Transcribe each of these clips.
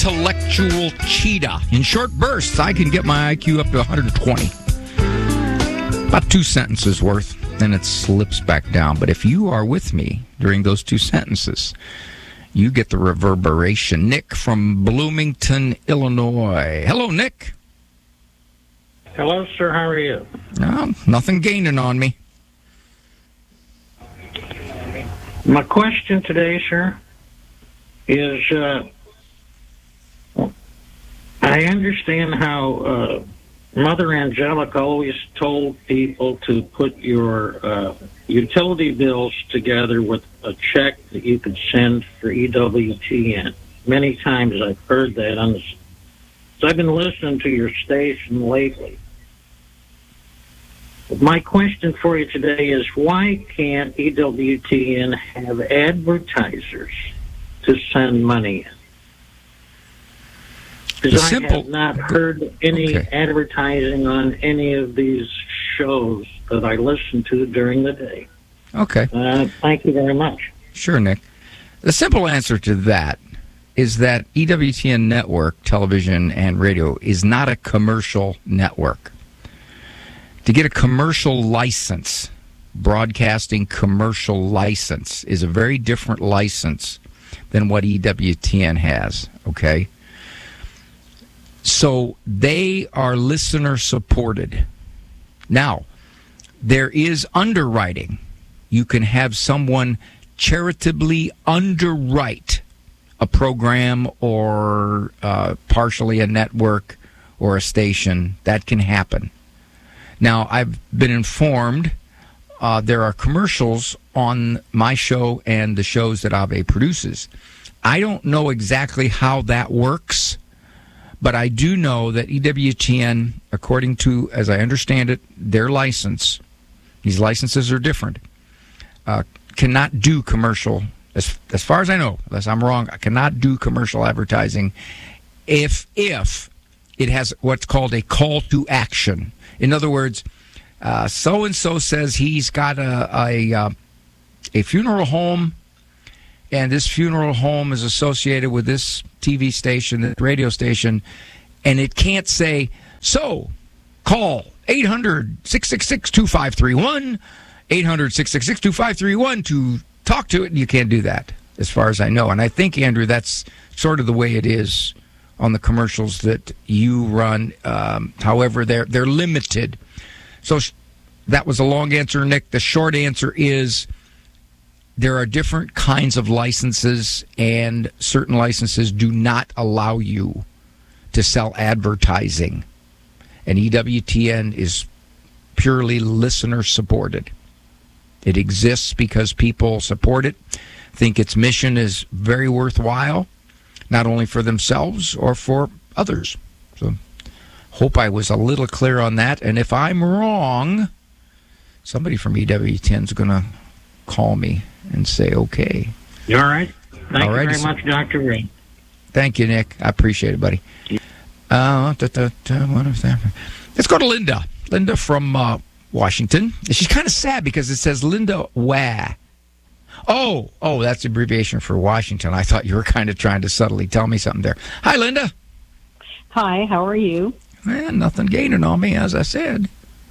intellectual cheetah. In short bursts, I can get my IQ up to 120. About 2 sentences worth, then it slips back down. But if you are with me during those 2 sentences, you get the reverberation. Nick from Bloomington, Illinois. Hello, Nick. Hello, sir. How are you? No, nothing gaining on me. My question today, sir, is I understand how Mother Angelica always told people to put your utility bills together with a check that you could send for EWTN. Many times I've heard that so I've been listening to your station lately. My question for you today is, why can't EWTN have advertisers to send money in? Because I have not heard any advertising on any of these shows that I listen to during the day. Okay. Thank you very much. Sure, Nick. The simple answer to that is that EWTN network, television and radio, is not a commercial network. To get a commercial license, broadcasting commercial license, is a very different license than what EWTN has, okay? So they are listener supported. Now, there is underwriting. You can have someone charitably underwrite a program or partially a network or a station. That can happen. Now, I've been informed there are commercials on my show and the shows that Ave produces. I don't know exactly how that works, but I do know that EWTN, according to, as I understand it, their license, these licenses are different, cannot do commercial, as far as I know, unless I'm wrong, I cannot do commercial advertising if it has what's called a call to action. In other words, so-and-so says he's got a funeral home, and this funeral home is associated with this TV station, this radio station, and it can't say, so, call 800-666-2531, 800-666-2531 to talk to it, and you can't do that, as far as I know. And I think, Andrew, that's sort of the way it is on the commercials that you run. However, they're limited. So that was a long answer, Nick. The short answer is there are different kinds of licenses, and certain licenses do not allow you to sell advertising. And EWTN is purely listener supported. It exists because people support it, think its mission is very worthwhile, not only for themselves or for others. So hope I was a little clear on that. And if I'm wrong, somebody from EWTN is going to call me and say, okay. You all right? Thank you very much, Dr. Ray. Thank you, Nick. I appreciate it, buddy. Let's go to Linda. Linda from Washington. She's kind of sad because it says Linda Wah. Oh, that's abbreviation for Washington. I thought you were kind of trying to subtly tell me something there. Hi, Linda. Hi, how are you? Nothing gaining on me, as I said.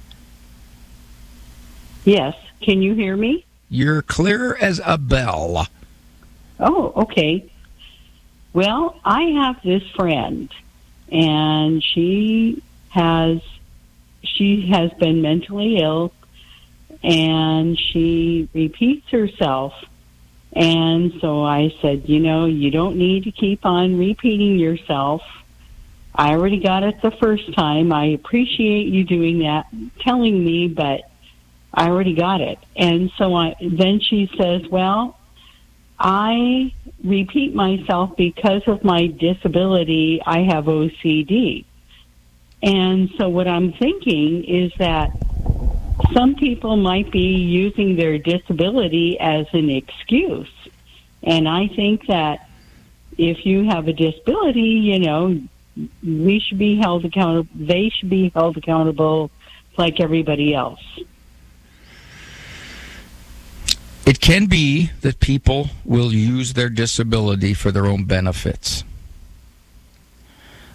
Yes. Can you hear me? You're clear as a bell. Oh, okay. Well, I have this friend, and she has been mentally ill, and she repeats herself. And so I said, you don't need to keep on repeating yourself. I already got it the first time. I appreciate you doing that, telling me, but I already got it. And so then she says, well, I repeat myself because of my disability. I have OCD. And so what I'm thinking is that some people might be using their disability as an excuse. And I think that if you have a disability, we should be held accountable. They should be held accountable like everybody else. It can be that people will use their disability for their own benefits.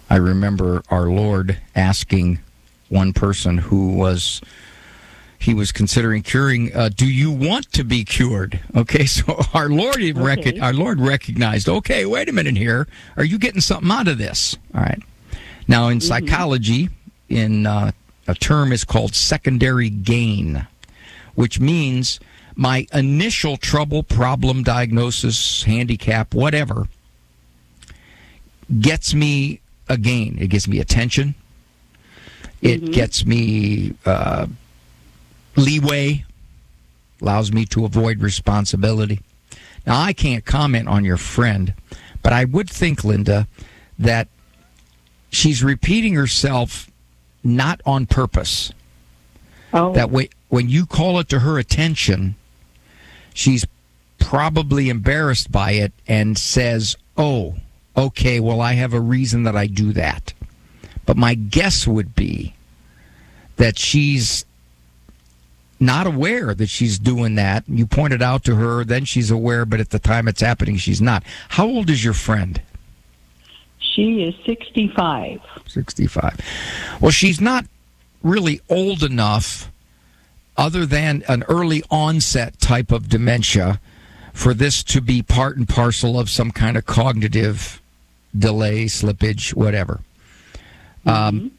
I remember our Lord asking one person who was considering curing, do you want to be cured? Okay, so our Lord recognized, okay, wait a minute here. Are you getting something out of this? All right. Now, in psychology, a term is called secondary gain, which means my initial trouble, problem, diagnosis, handicap, whatever, gets me a gain. It gives me attention. It gets me leeway, allows me to avoid responsibility. Now, I can't comment on your friend, but I would think, Linda, that she's repeating herself not on purpose. Oh. That way, when you call it to her attention, she's probably embarrassed by it and says, oh, okay, well, I have a reason that I do that. But my guess would be that she's not aware that she's doing that. You pointed out to her, then she's aware, but at the time it's happening, she's not. How old is your friend? She is 65. 65. Well, she's not really old enough, other than an early onset type of dementia, for this to be part and parcel of some kind of cognitive delay, slippage, whatever. The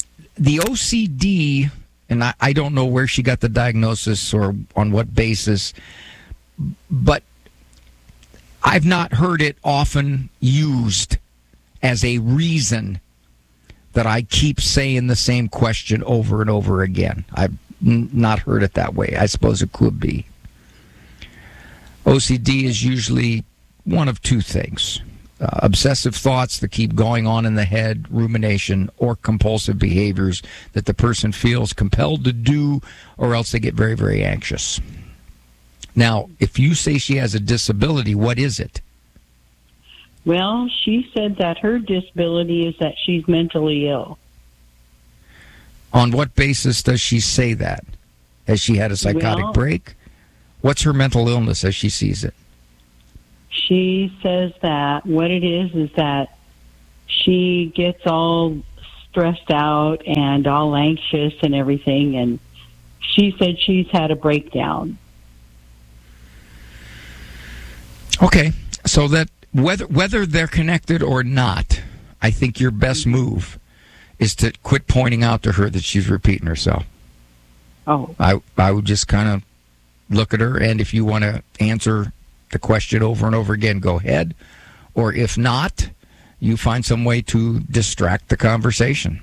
OCD, and I don't know where she got the diagnosis or on what basis, but I've not heard it often used as a reason that I keep saying the same question over and over again. I've not heard it that way. I suppose it could be. OCD is usually one of two things. Obsessive thoughts that keep going on in the head, rumination, or compulsive behaviors that the person feels compelled to do, or else they get very, very anxious. Now, if you say she has a disability, what is it? Well, she said that her disability is that she's mentally ill. On what basis does she say that? Has she had a psychotic break? What's her mental illness as she sees it? She says that what it is that she gets all stressed out and all anxious and everything, and she said she's had a breakdown. Okay, so that whether they're connected or not, I think your best move is to quit pointing out to her that she's repeating herself. Oh. I would just kind of look at her, and if you want to answer the question over and over again, go ahead. Or if not, you find some way to distract the conversation.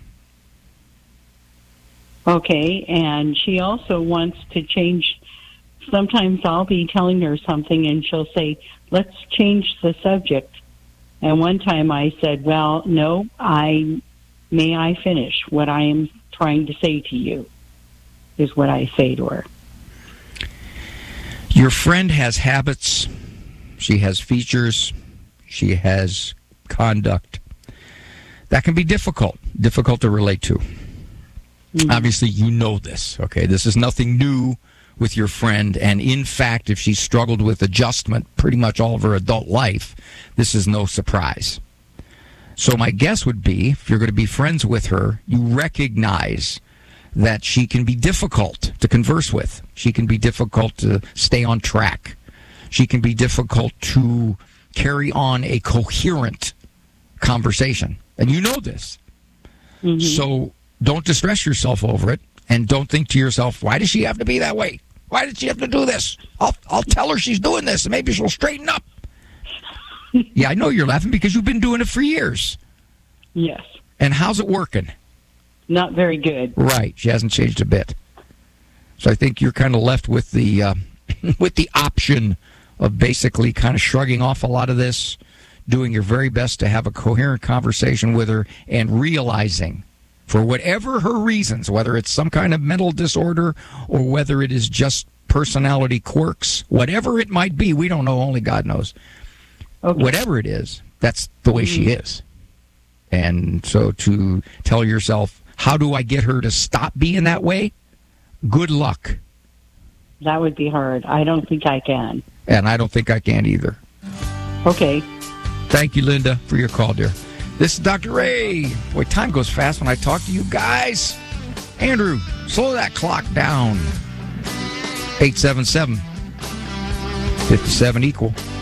Okay, and she also wants to change. Sometimes I'll be telling her something and she'll say, let's change the subject. And one time I said, well, no, may I finish what I am trying to say to you, is what I say to her. Your friend has habits, she has features, she has conduct. That can be difficult to relate to. Mm-hmm. Obviously, you know this, okay? This is nothing new with your friend, and in fact, if she's struggled with adjustment pretty much all of her adult life, this is no surprise. So my guess would be, if you're going to be friends with her, you recognize that she can be difficult to converse with. She can be difficult to stay on track. She can be difficult to carry on a coherent conversation. And you know this. Mm-hmm. So don't distress yourself over it, and don't think to yourself, why does she have to be that way? Why did she have to do this? I'll tell her she's doing this, and maybe she'll straighten up. Yeah, I know you're laughing because you've been doing it for years. Yes. And how's it working? Not very good. Right. She hasn't changed a bit. So I think you're kind of left with the with the option of basically kind of shrugging off a lot of this, doing your very best to have a coherent conversation with her, and realizing, for whatever her reasons, whether it's some kind of mental disorder or whether it is just personality quirks, whatever it might be, we don't know, only God knows. Okay. Whatever it is, that's the way she is. And so to tell yourself, how do I get her to stop being that way? Good luck. That would be hard. I don't think I can. And I don't think I can either. Okay. Thank you, Linda, for your call, dear. This is Dr. Ray. Boy, time goes fast when I talk to you guys. Andrew, slow that clock down. 877 57 equal.